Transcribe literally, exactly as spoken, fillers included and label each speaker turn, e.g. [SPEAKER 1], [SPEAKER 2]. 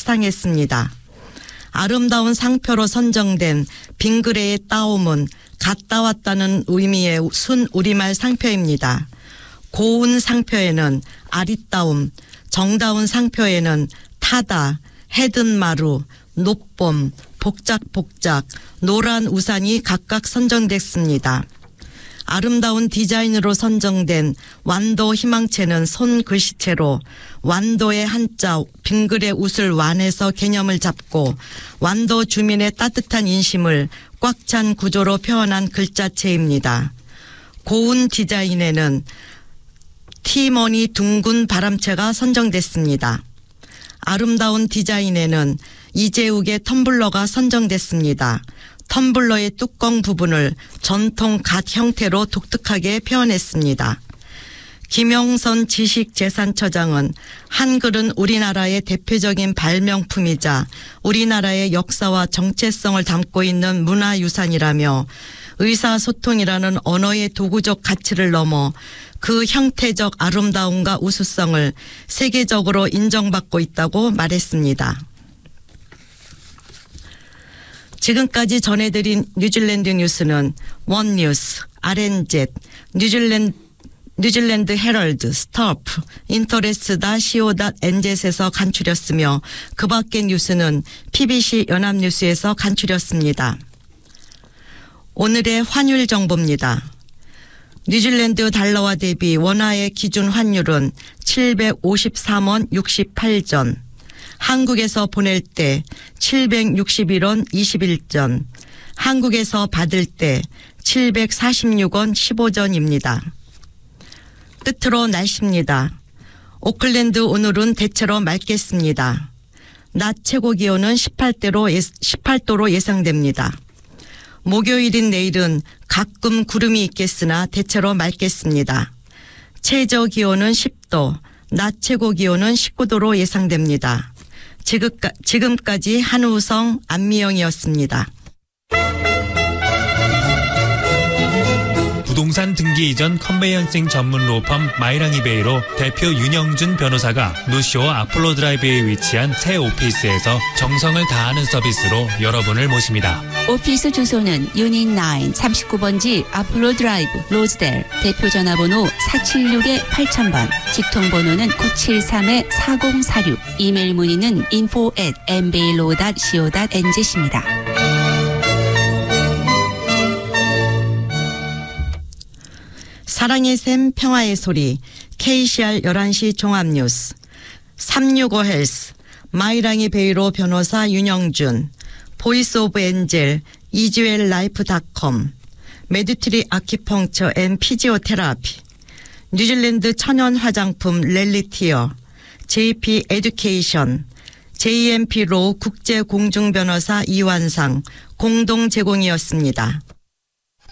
[SPEAKER 1] 수상했습니다. 아름다운 상표로 선정된 빙그레의 따옴은 갔다 왔다는 의미의 순 우리말 상표입니다. 고운 상표에는 아리따움, 정다운 상표에는 타다, 해든마루, 높봄, 복작복작, 노란 우산이 각각 선정됐습니다. 아름다운 디자인으로 선정된 완도 희망채는 손글씨체로 완도의 한자 빙글의 웃을 완해서 개념을 잡고 완도 주민의 따뜻한 인심을 꽉 찬 구조로 표현한 글자체입니다. 고운 디자인에는 티머니 둥근 바람채가 선정됐습니다. 아름다운 디자인에는 이재욱의 텀블러가 선정됐습니다. 텀블러의 뚜껑 부분을 전통 갓 형태로 독특하게 표현했습니다. 김영선 지식재산처장은 한글은 우리나라의 대표적인 발명품이자 우리나라의 역사와 정체성을 담고 있는 문화유산이라며 의사소통이라는 언어의 도구적 가치를 넘어 그 형태적 아름다움과 우수성을 세계적으로 인정받고 있다고 말했습니다. 지금까지 전해드린 뉴질랜드 뉴스는 원뉴스, 알엔젯, 뉴질랜드, 뉴질랜드 헤럴드, 스토프, 인터레스트 씨 오 엔 zet에서 간추렸으며 그 밖의 뉴스는 피비씨 연합뉴스에서 간추렸습니다. 오늘의 환율 정보입니다. 뉴질랜드 달러와 대비 원화의 기준 환율은 칠백오십삼 원 육십팔 전, 한국에서 보낼 때 칠백육십일 원 이십일 전, 한국에서 받을 때 칠백사십육 원 십오 전입니다. 끝으로 날씨입니다. 오클랜드 오늘은 대체로 맑겠습니다. 낮 최고 기온은 십팔 도로 예상됩니다. 목요일인 내일은 가끔 구름이 있겠으나 대체로 맑겠습니다. 최저 기온은 십 도, 낮 최고 기온은 십구 도로 예상됩니다. 지금까지 한우성 안미영이었습니다.
[SPEAKER 2] 부동산 등기 이전 컨베이언싱 전문 로펌 마이랑이베이로 대표 윤영준 변호사가 노쇼 아폴로 드라이브에 위치한 새 오피스에서 정성을 다하는 서비스로 여러분을 모십니다.
[SPEAKER 3] 오피스 주소는 유닛 나인 삼십구 번지 아폴로 드라이브 로즈델, 대표 전화번호 사칠육 팔천 번, 직통번호는 구칠삼 사공사육, 이메일 문의는 인포 앳 엠베일로 닷 씨오 닷 엔 zet입니다.
[SPEAKER 1] 사랑의 샘 평화의 소리 케이씨알 열한 시 종합뉴스 삼육오 헬스 마이랑이 베이로 변호사 윤영준 보이스 오브 엔젤 이지웰 라이프 닷컴 메디트리 아키펑처 앤 피지오테라피 뉴질랜드 천연 화장품 렐리티어 제이피 에듀케이션 제이엠피 로우 국제공중변호사 이완상 공동 제공이었습니다.